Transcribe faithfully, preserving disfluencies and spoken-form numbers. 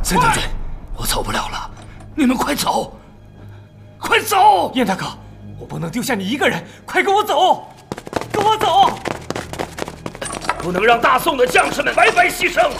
三将军，我走不了了，你们快走，快走！ 燕大哥，我不能丢下你一个人，快跟我走，跟我走！ 不能让大宋的将士们白白牺牲。